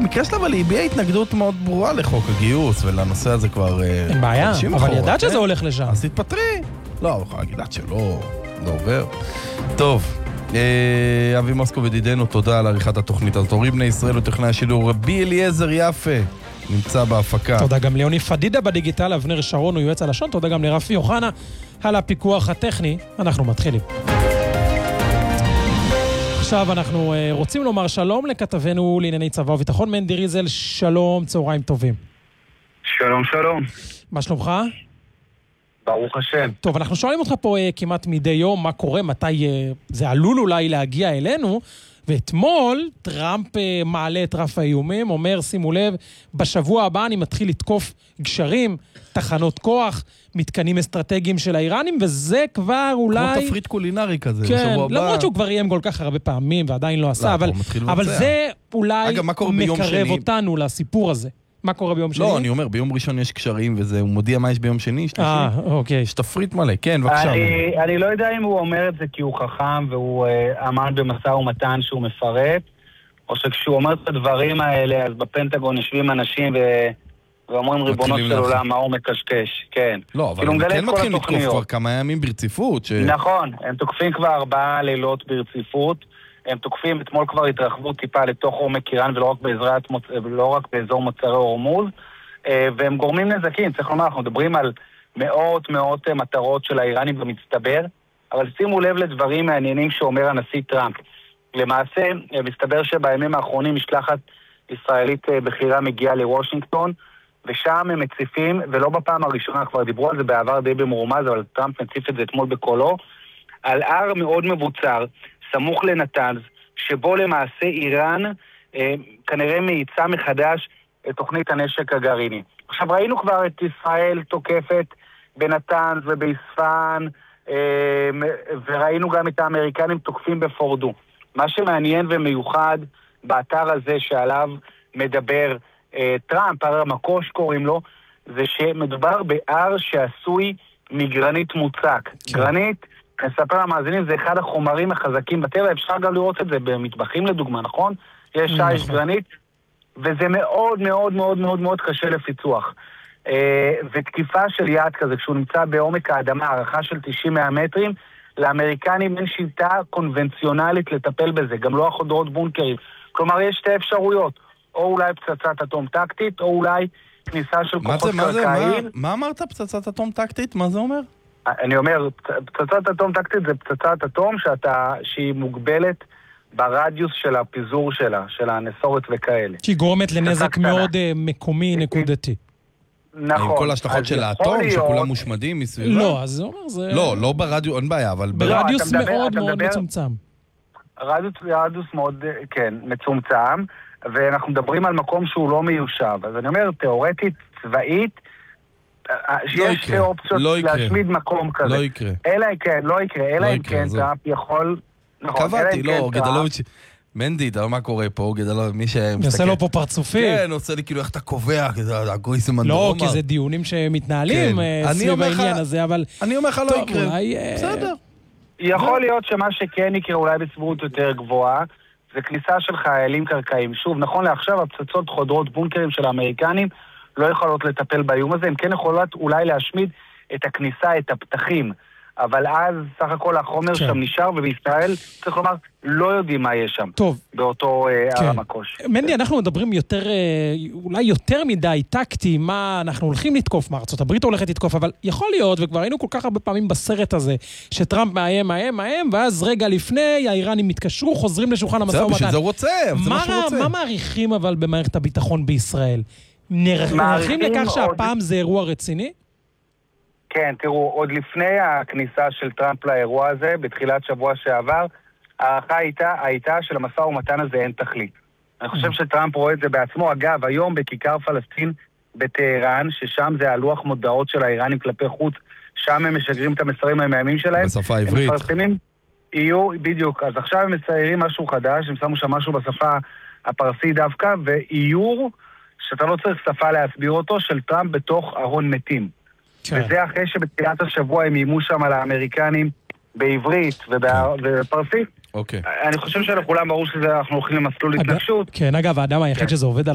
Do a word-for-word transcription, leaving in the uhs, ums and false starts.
במקרה שלה, אבל היא הביעה התנגדות מאוד ברורה לחוק הגיוס, ולנושא הזה כבר... אין בעיה, אבל ידעת שזה הולך לשם. אז תתפטרי. לא, ידעת שלא, לא עובר. טוב, אבי מוסקו ודידנו, תודה על עריכת התוכנית. אז תורים בני ישראל וטכנאי השידור, רבי אליעזר יפה, נמצא בהפקה. תודה גם ליוני פדידה בדיגיטל, אבנר שרון הוא יועץ הלשון, תודה גם לרפי יוחנה על הפיקוח הטכני. אנחנו מתחילים. עכשיו אנחנו רוצים לומר שלום לכתבנו לענייני צבא וביטחון, מנדי ריזל, שלום, צהריים טובים. שלום, שלום. מה שלומך? ברוך השם. טוב, אנחנו שואלים אותך פה uh, כמעט מדי יום, מה קורה, מתי uh, זה עלול אולי להגיע אלינו, ואתמול טראמפ uh, מעלה את רף האיומים, אומר, שימו לב, בשבוע הבא אני מתחיל לתקוף גשרים, תחנות כוח, מתקנים אסטרטגיים של האיראנים, וזה כבר אולי... כמו תפריט קולינרי כזה, כן, בשבוע הבא. למרות שהוא כבר איים כל כך הרבה פעמים, ועדיין לא עשה, לא, אבל, אבל זה אולי אגב, מקרב אותנו לסיפור הזה. מה קורה ביום שני? לא, אני אומר, ביום ראשון יש קשרים וזה, הוא מודיע מה יש ביום שני, שלישי. אה, אוקיי. יש תפריט מלא, כן, בבקשה. אני, אני לא יודע אם הוא אומר את זה כי הוא חכם והוא uh, עמד במשא ומתן שהוא מפרט, או שכשהוא אומר את הדברים האלה, אז בפנטגון יושבים אנשים ו... ואומרים ריבונות של עולם, מה הוא מקשקש, כן. לא, אבל הם כן מתחילים לתקוף כבר כמה ימים ברציפות. ש... נכון, הם תוקפים כבר ארבעה לילות ברציפות, הם תוקפים, אתמול כבר התרחבו טיפה לתוך עומק איראן ולא רק, בעזרת, ולא רק באזור מוצרי הורמוז, והם גורמים נזקים, צריך לומר, אנחנו מדברים על מאות מאות מטרות של האיראנים במצטבר, אבל שימו לב לדברים מעניינים שאומר הנשיא טראמפ. למעשה, מסתבר שבימים האחרונים משלחת ישראלית בחירה מגיעה לוושינגטון, ושם הם מציפים, ולא בפעם הראשונה, כבר דיברו על זה בעבר די במרומז, אבל טראמפ מציף את זה אתמול בקולו, על הר מאוד מבוצר, סמוך לנתנז, שבו למעשה איראן אה, כנראה מאיצה מחדש את תוכנית הנשק הגרעיני. עכשיו ראינו כבר את ישראל תוקפת בנתנז ובאספן, אה, וראינו גם את האמריקנים תוקפים בפורדו. מה שמעניין ומיוחד באתר הזה שעליו מדבר אה, טראמפ, הר המקוש קוראים לו, זה שמדובר בהר שעשוי מגרנית מוצק. כן. גרנית, נספר למאזינים, זה אחד החומרים החזקים בטבע, אפשר גם לראות את זה במטבחים לדוגמה, נכון? יש שיש גרנית, וזה מאוד מאוד מאוד מאוד מאוד קשה לפיצוח. אה, ותקיפה של יעד כזה, כשהוא נמצא בעומק האדמה, הערכה של תשעים מאה מטרים, לאמריקנים אין שיטה קונבנציונלית לטפל בזה, גם לא החודרות בונקרים. כלומר, יש שתי אפשרויות, או אולי פצצת אטום טקטית, או אולי כניסה של כוחות קרקעיים. מה, מה אמרת פצצת אטום טקטית? מה זה אומר? אני אומר, פצצת אטום טקטית זה פצצת אטום שאתה, שהיא מוגבלת ברדיוס של הפיזור שלה, של הנסורת וכאלה. שהיא גורמת לנזק מאוד uh, מקומי, נקודתי. נכון. עם כל ההשלכות של האטום, להיות... שכולם מושמדים מסביבה? לא, אז זה אומר, זה... לא, לא ברדיוס, אין בעיה, אבל... ברדיוס לא, מאוד מדבר, מאוד מדבר... מצומצם. רדיוס, רדיוס מאוד, כן, מצומצם, ואנחנו מדברים על מקום שהוא לא מיושב. אז אני אומר, תיאורטית, צבאית, שיש שתי אופציות להשמיד מקום כזה. לא יקרה. אלא כן, לא יקרה, אלא אם כן טראמפ יכול... קבעתי, לא, גדלוביץ'... מנדי, אתה יודע מה קורה פה, גדלוביץ', מי שמסתכל... נעשה לו פה פרצופים. כן, עושה לי כאילו איך אתה קובע, הגויסם אנדרומר. לא, כי זה דיונים שמתנהלים סביב העניין הזה, אבל... אני אומר לך לא יקרה. בסדר. יכול להיות שמה שכן יקרה אולי בסבירות יותר גבוהה, זה כניסה של חיילים קרקעיים. שוב, נכון לעכשיו, הפצצות חודרות בונקרים של האמריקנים לא יכולות לטפל באיום הזה, הם כן יכולות אולי להשמיד את הכניסה, את הפתחים, אבל אז סך הכל החומר כן. שם נשאר, ובישראל, צריך לומר, לא יודעים מה יש שם. טוב. באותו כן. הר המקוש. מנדי, כן. אנחנו מדברים יותר, אולי יותר מדי טקטי, מה אנחנו הולכים לתקוף, מה ארצות הברית הולכת לתקוף, אבל יכול להיות, וכבר היינו כל כך הרבה פעמים בסרט הזה, שטראמפ מאיים, מאיים, מאיים, ואז רגע לפני, האיראנים מתקשרו, חוזרים לשולחן המשא ומתן. זה בשביל זה הוא רוצה, זה מה שהוא רוצה. מה מעריכים אבל במערכת הביטחון בישראל? נערכים לכך שהפעם זה אירוע רציני? כן, תראו, עוד לפני הכניסה של טראמפ לאירוע הזה, בתחילת שבוע שעבר, הערכה הייתה, הייתה של המשא ומתן הזה אין תכלית. אני חושב שטראמפ רואה את זה בעצמו. אגב, היום בכיכר פלסטין בטהרן, ששם זה הלוח מודעות של האיראנים כלפי חוץ, שם הם משגרים את המסרים המאיימים שלהם. בשפה העברית. הפלסטינים יהיו, בדיוק, אז עכשיו הם מציירים משהו חדש, הם שמו שם משהו בשפה הפרסית דווקא, ואיור, שאתה לא צריך שפה להסביר אותו, של טראמפ בתוך ארון מתים. כן. וזה אחרי שבתחילת השבוע הם יימו שם על האמריקנים בעברית ובפרסית. אוקיי. אני חושב שלכולם ברור שאנחנו הולכים למסלול התנגשות. כן, אגב, האדם היחיד שזה עובד על